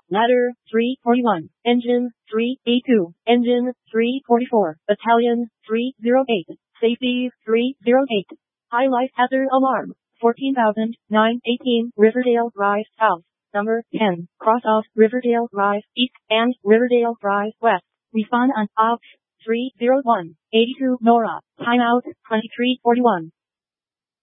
Ladder 341. Engine 382. Engine 344. Battalion 308. Safety 308. High life hazard alarm. 14,918 Riverdale Drive South. Number 10. Cross off Riverdale Drive East and Riverdale Drive West. Respond on OPS 301. 82 Nora. Timeout 2341.